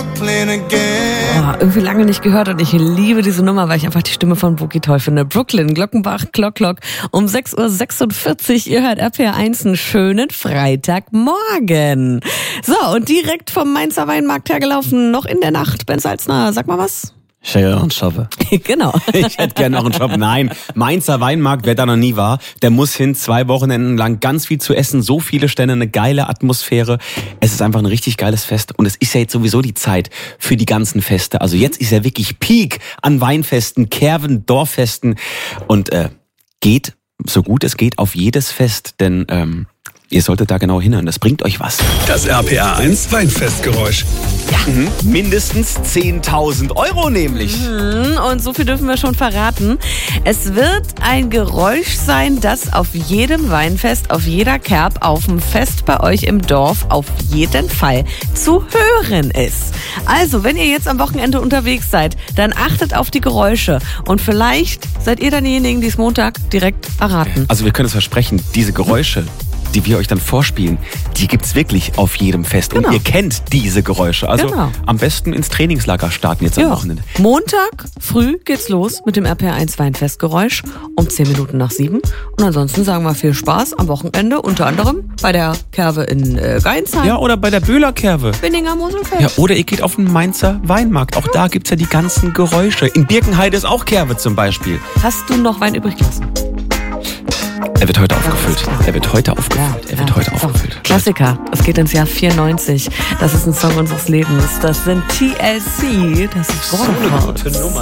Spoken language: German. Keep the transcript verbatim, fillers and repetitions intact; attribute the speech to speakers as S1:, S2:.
S1: Brooklyn again.
S2: Oh, irgendwie lange nicht gehört und ich liebe diese Nummer, weil ich einfach die Stimme von Boogie toll finde. Brooklyn, Glockenbach, Glock, Glock um sechs Uhr sechsundvierzig. Ihr hört R P R eins, einen schönen Freitagmorgen. So, und direkt vom Mainzer Weinmarkt hergelaufen, noch in der Nacht. Ben Salzner, sag mal was.
S3: Ich hätte noch einen Shop.
S2: Genau.
S3: Ich hätte gerne noch einen Shop. Nein, Mainzer Weinmarkt, wer da noch nie war, der muss hin, zwei Wochenenden lang ganz viel zu essen, so viele Stände, eine geile Atmosphäre. Es ist einfach ein richtig geiles Fest und es ist ja jetzt sowieso die Zeit für die ganzen Feste. Also jetzt ist ja wirklich Peak an Weinfesten, Kerven, Dorffesten und äh, geht, so gut es geht, auf jedes Fest, denn ähm, ihr solltet da genau hinhören, das bringt euch was.
S4: Das R P R eins Weinfestgeräusch.
S3: Ja, mhm. mindestens zehntausend Euro nämlich.
S2: Mhm. Und so viel dürfen wir schon verraten. Es wird ein Geräusch sein, das auf jedem Weinfest, auf jeder Kerb, auf dem Fest bei euch im Dorf auf jeden Fall zu hören ist. Also, wenn ihr jetzt am Wochenende unterwegs seid, dann achtet auf die Geräusche. Und vielleicht seid ihr dann diejenigen, die es Montag direkt erraten.
S3: Also wir können es versprechen, diese Geräusche, die wir euch dann vorspielen, die gibt's wirklich auf jedem Fest.
S2: Genau.
S3: Und ihr kennt diese Geräusche. Also
S2: Genau.
S3: am besten ins Trainingslager starten jetzt am
S2: Ja.
S3: Wochenende.
S2: Montag früh geht's los mit dem R P R eins Weinfestgeräusch um zehn Minuten nach sieben. Und ansonsten sagen wir viel Spaß am Wochenende, unter anderem bei der Kerve in äh, Geinsheim,
S3: Ja, oder bei der Böhler-Kerve.
S2: Binninger Moselfeld.
S3: Ja, oder ihr geht auf den Mainzer Weinmarkt. Auch da gibt's ja die ganzen Geräusche. In Birkenheide ist auch Kerve zum Beispiel.
S2: Hast du noch Wein übrig gelassen?
S3: Er wird heute aufgefüllt. Er wird heute aufgefüllt. Er wird heute
S2: So.
S3: aufgefüllt.
S2: Klassiker. Es geht ins Jahr vierundneunzig. Das ist ein Song unseres Lebens. Das sind T L C. Das ist
S3: So eine
S2: Waterfalls.
S3: gute Nummer.